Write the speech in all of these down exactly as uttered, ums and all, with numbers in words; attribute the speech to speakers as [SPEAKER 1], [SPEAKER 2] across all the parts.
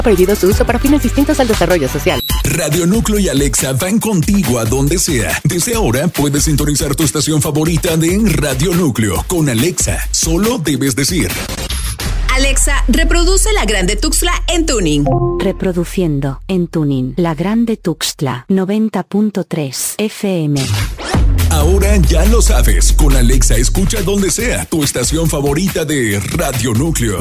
[SPEAKER 1] Prohibido su uso para fines distintos al desarrollo social.
[SPEAKER 2] Radio Núcleo y Alexa van contigo a donde sea. Desde ahora puedes sintonizar tu estación favorita de Radio Núcleo. Con Alexa, solo debes decir:
[SPEAKER 3] Alexa, reproduce La Grande Tuxtla en tuning.
[SPEAKER 4] Reproduciendo en tuning La Grande Tuxtla noventa punto tres F M.
[SPEAKER 2] Ahora ya lo sabes. Con Alexa escucha donde sea tu estación favorita de Radio Núcleo.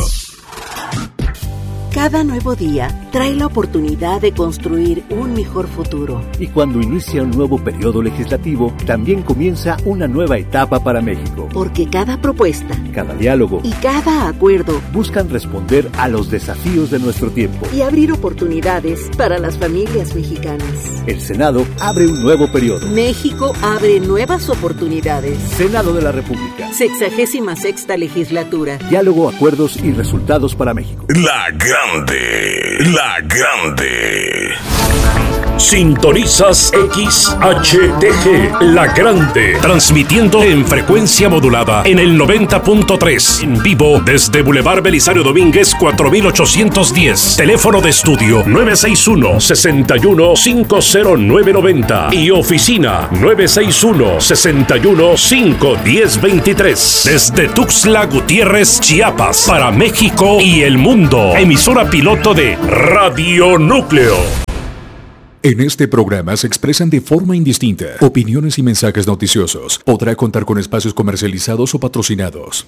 [SPEAKER 5] Cada nuevo día trae la oportunidad de construir un mejor futuro.
[SPEAKER 6] Y cuando inicia un nuevo periodo legislativo, también comienza una nueva etapa para México.
[SPEAKER 5] Porque cada propuesta,
[SPEAKER 6] cada diálogo
[SPEAKER 5] y cada acuerdo
[SPEAKER 6] buscan responder a los desafíos de nuestro tiempo
[SPEAKER 5] y abrir oportunidades para las familias mexicanas.
[SPEAKER 6] El Senado abre un nuevo periodo.
[SPEAKER 5] México abre nuevas oportunidades.
[SPEAKER 6] Senado de la República.
[SPEAKER 5] Sexagésima sexta legislatura.
[SPEAKER 6] Diálogo, acuerdos y resultados para México.
[SPEAKER 7] La Grande, La Grande. Sintonizas X H T G, La Grande, transmitiendo en frecuencia modulada en el noventa punto tres, en vivo desde Boulevard Belisario Domínguez cuatro mil ochocientos diez, teléfono de estudio nueve seis uno, seis uno cinco cero nueve nueve cero y oficina nueve seis uno, seis uno cinco uno cero dos tres, desde Tuxtla Gutiérrez, Chiapas, para México y el mundo, emisora piloto de Radio Núcleo.
[SPEAKER 2] En este programa se expresan de forma indistinta opiniones y mensajes noticiosos. Podrá contar con espacios comercializados o patrocinados.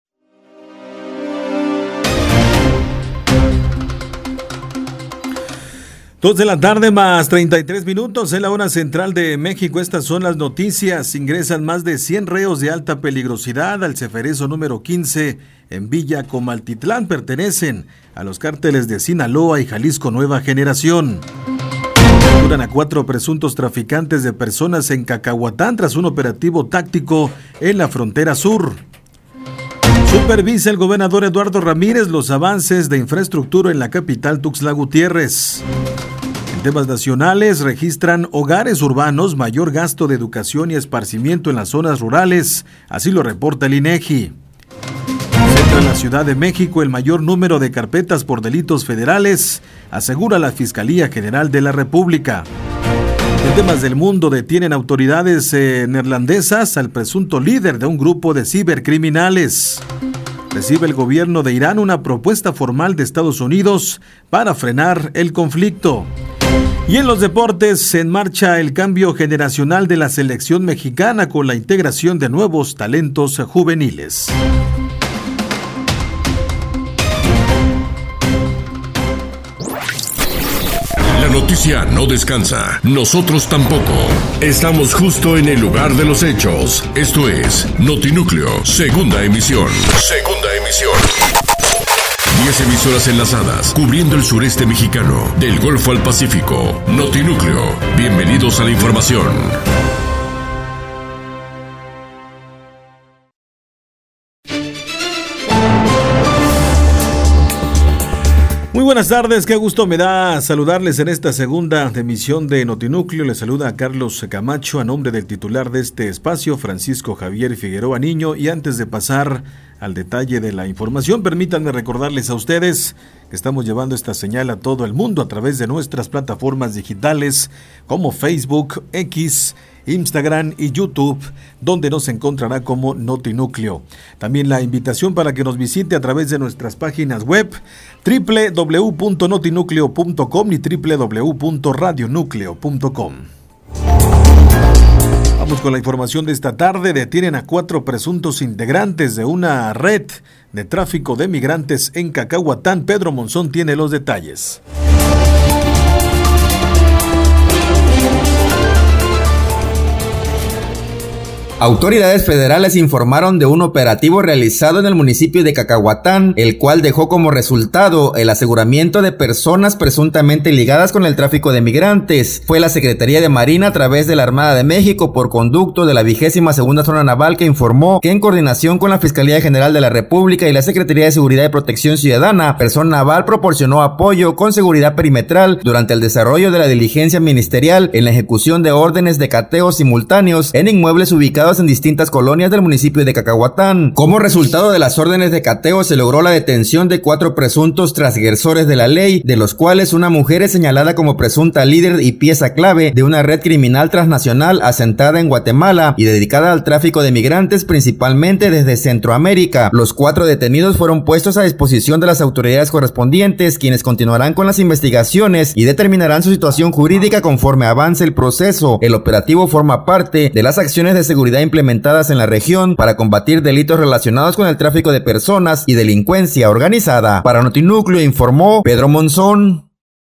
[SPEAKER 8] Dos de la tarde más treinta y tres minutos en la hora central de México. Estas son las noticias. Ingresan más de cien reos de alta peligrosidad al Ceferezo número quince en Villa Comaltitlán. Pertenecen a los cárteles de Sinaloa y Jalisco Nueva Generación. Capturan a cuatro presuntos traficantes de personas en Cacahuatán tras un operativo táctico en la frontera sur. Supervisa el gobernador Eduardo Ramírez los avances de infraestructura en la capital Tuxtla Gutiérrez. En temas nacionales, registran hogares urbanos mayor gasto de educación y esparcimiento en las zonas rurales, así lo reporta el INEGI. En la Ciudad de México, el mayor número de carpetas por delitos federales, asegura la Fiscalía General de la República. En temas del mundo, detienen autoridades eh, neerlandesas al presunto líder de un grupo de cibercriminales. Recibe el gobierno de Irán una propuesta formal de Estados Unidos para frenar el conflicto. Y en los deportes, se en marcha el cambio generacional de la selección mexicana con la integración de nuevos talentos juveniles.
[SPEAKER 7] La noticia no descansa, nosotros tampoco. Estamos justo en el lugar de los hechos. Esto es Notinúcleo, segunda emisión. Segunda emisión. Diez emisoras enlazadas, cubriendo el sureste mexicano, del Golfo al Pacífico. Notinúcleo, bienvenidos a la información.
[SPEAKER 8] Muy buenas tardes, qué gusto me da saludarles en esta segunda emisión de Notinúcleo. Les saluda a Carlos Camacho a nombre del titular de este espacio, Francisco Javier Figueroa Niño. Y antes de pasar al detalle de la información, permítanme recordarles a ustedes que estamos llevando esta señal a todo el mundo a través de nuestras plataformas digitales como Facebook, X, Instagram y YouTube, donde nos encontrará como Notinúcleo. También la invitación para que nos visite a través de nuestras páginas web doble u doble u doble u punto notinúcleo punto com y doble u doble u doble u punto radionúcleo punto com. Vamos con la información de esta tarde. Detienen a cuatro presuntos integrantes de una red de tráfico de migrantes en Cacahuatán. Pedro Monzón tiene los detalles.
[SPEAKER 9] Autoridades federales informaron de un operativo realizado en el municipio de Cacahuatán, el cual dejó como resultado el aseguramiento de personas presuntamente ligadas con el tráfico de migrantes. Fue la Secretaría de Marina a través de la Armada de México por conducto de la vigésima segunda Zona Naval que informó que en coordinación con la Fiscalía General de la República y la Secretaría de Seguridad y Protección Ciudadana, Persona Naval proporcionó apoyo con seguridad perimetral durante el desarrollo de la diligencia ministerial en la ejecución de órdenes de cateo simultáneos en inmuebles ubicados ubicados en distintas colonias del municipio de Cacahuatán. Como resultado de las órdenes de cateo, se logró la detención de cuatro presuntos transgresores de la ley, de los cuales una mujer es señalada como presunta líder y pieza clave de una red criminal transnacional asentada en Guatemala y dedicada al tráfico de migrantes, principalmente desde Centroamérica. Los cuatro detenidos fueron puestos a disposición de las autoridades correspondientes, quienes continuarán con las investigaciones y determinarán su situación jurídica conforme avance el proceso. El operativo forma parte de las acciones de seguridad implementadas en la región para combatir delitos relacionados con el tráfico de personas y delincuencia organizada. Para Notinúcleo informó Pedro Monzón.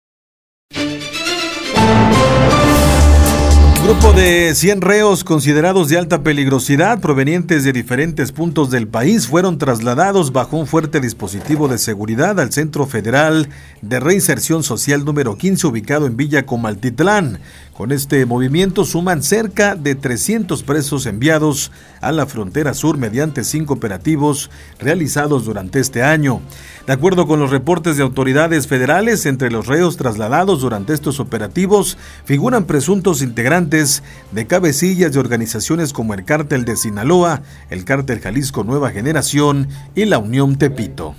[SPEAKER 8] Un grupo de cien reos considerados de alta peligrosidad provenientes de diferentes puntos del país fueron trasladados bajo un fuerte dispositivo de seguridad al Centro Federal de Reinserción Social número quince, ubicado en Villa Comaltitlán. Con este movimiento suman cerca de trescientos presos enviados a la frontera sur mediante cinco operativos realizados durante este año. De acuerdo con los reportes de autoridades federales, entre los reos trasladados durante estos operativos figuran presuntos integrantes de cabecillas de organizaciones como el Cártel de Sinaloa, el Cártel Jalisco Nueva Generación y la Unión Tepito.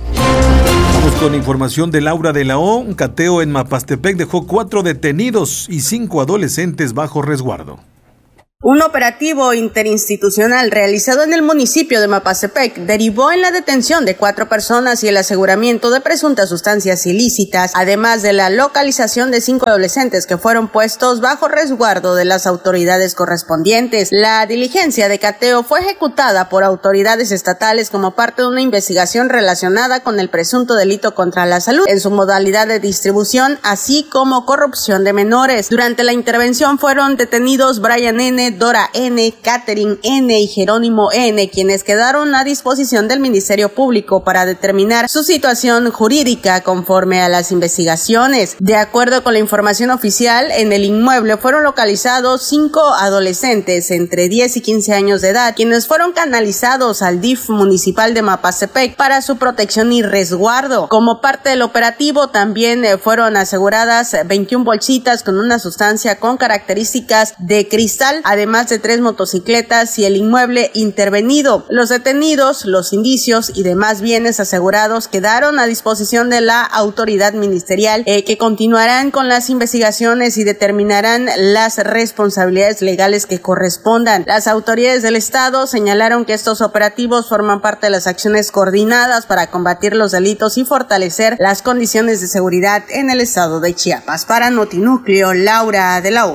[SPEAKER 8] Vamos con información de Laura de la O. Un cateo en Mapastepec dejó cuatro detenidos y cinco adolescentes bajo resguardo.
[SPEAKER 10] Un operativo interinstitucional realizado en el municipio de Mapastepec derivó en la detención de cuatro personas y el aseguramiento de presuntas sustancias ilícitas, además de la localización de cinco adolescentes que fueron puestos bajo resguardo de las autoridades correspondientes. La diligencia de cateo fue ejecutada por autoridades estatales como parte de una investigación relacionada con el presunto delito contra la salud en su modalidad de distribución, así como corrupción de menores. Durante la intervención fueron detenidos Brian N., Dora N., Catherine N. y Jerónimo N., quienes quedaron a disposición del Ministerio Público para determinar su situación jurídica conforme a las investigaciones. De acuerdo con la información oficial, en el inmueble fueron localizados cinco adolescentes entre diez y quince años de edad, quienes fueron canalizados al D I F municipal de Mapastepec para su protección y resguardo. Como parte del operativo, también fueron aseguradas veintiuna bolsitas con una sustancia con características de cristal, además además de tres motocicletas y el inmueble intervenido. Los detenidos, los indicios y demás bienes asegurados quedaron a disposición de la autoridad ministerial, eh, que continuarán con las investigaciones y determinarán las responsabilidades legales que correspondan. Las autoridades del estado señalaron que estos operativos forman parte de las acciones coordinadas para combatir los delitos y fortalecer las condiciones de seguridad en el estado de Chiapas. Para Notinúcleo, Laura de la O.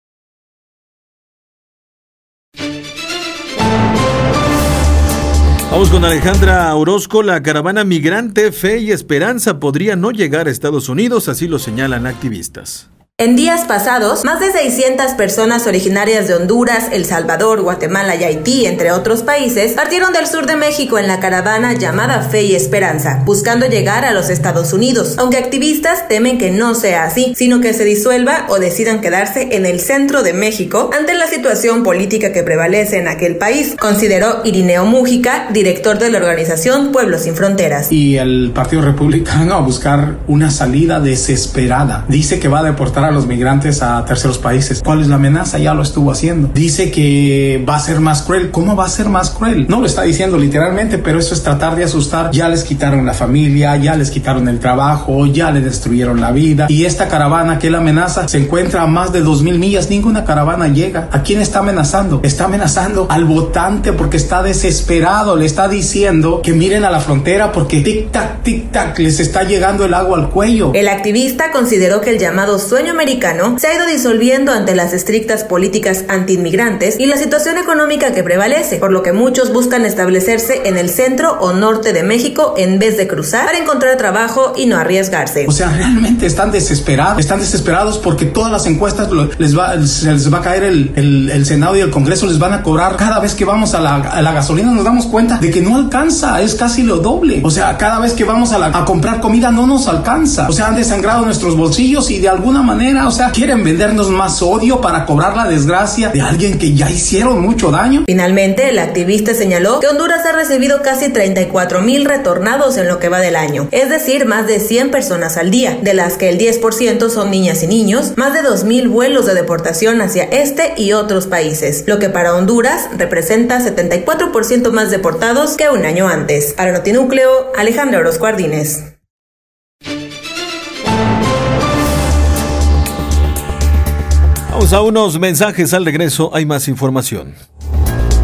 [SPEAKER 8] Vamos con Alejandra Orozco. La caravana migrante Fe y Esperanza podría no llegar a Estados Unidos, así lo señalan activistas.
[SPEAKER 11] En días pasados, más de seiscientas personas originarias de Honduras, El Salvador, Guatemala y Haití, entre otros países, partieron del sur de México en la caravana llamada Fe y Esperanza, buscando llegar a los Estados Unidos, aunque activistas temen que no sea así, sino que se disuelva o decidan quedarse en el centro de México ante la situación política que prevalece en aquel país, consideró Irineo Mújica, director de la organización Pueblos Sin Fronteras.
[SPEAKER 12] Y el Partido Republicano a buscar una salida desesperada. Dice que va a deportar a los migrantes a terceros países. ¿Cuál es la amenaza? Ya lo estuvo haciendo. Dice que va a ser más cruel. ¿Cómo va a ser más cruel? No lo está diciendo literalmente, pero eso es tratar de asustar. Ya les quitaron la familia, ya les quitaron el trabajo, ya les destruyeron la vida. Y esta caravana que él amenaza se encuentra a más de dos mil millas. Ninguna caravana llega. ¿A quién está amenazando? Está amenazando al votante porque está desesperado. Le está diciendo que miren a la frontera porque tic-tac, tic-tac les está llegando el agua al cuello.
[SPEAKER 11] El activista consideró que el llamado sueño americano se ha ido disolviendo ante las estrictas políticas antiinmigrantes y la situación económica que prevalece, por lo que muchos buscan establecerse en el centro o norte de México en vez de cruzar para encontrar trabajo y no arriesgarse.
[SPEAKER 12] O sea, realmente están desesperados, están desesperados porque todas las encuestas les va, se les va a caer el, el, el Senado y el Congreso les van a cobrar. Cada vez que vamos a la, a la gasolina nos damos cuenta de que no alcanza, es casi lo doble. O sea, cada vez que vamos a, la, a comprar comida no nos alcanza. O sea, han desangrado nuestros bolsillos y de alguna manera manera? O sea, ¿quieren vendernos más odio para cobrar la desgracia de alguien que ya hicieron mucho daño?
[SPEAKER 11] Finalmente, el activista señaló que Honduras ha recibido casi treinta y cuatro mil retornados en lo que va del año, es decir, más de cien personas al día, de las que el diez por ciento son niñas y niños, más de dos mil vuelos de deportación hacia este y otros países, lo que para Honduras representa setenta y cuatro por ciento más deportados que un año antes. Para Notinúcleo, Alejandra Orozco Ardínez.
[SPEAKER 8] Vamos a unos mensajes, al regreso hay más información.